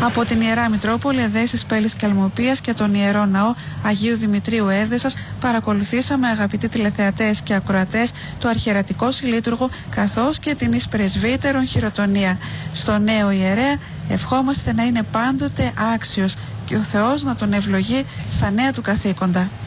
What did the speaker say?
Από την Ιερά Μητρόπολη Εδέσης Πέλης και Αλμοπίας και τον Ιερό Ναό Αγίου Δημητρίου Έδεσας παρακολουθήσαμε, αγαπητοί τηλεθεατές και ακροατές, το αρχιερατικό συλλήτουργο καθώς και την εις πρεσβύτερον χειροτονία. Στο νέο ιερέα ευχόμαστε να είναι πάντοτε άξιος και ο Θεός να τον ευλογεί στα νέα του καθήκοντα.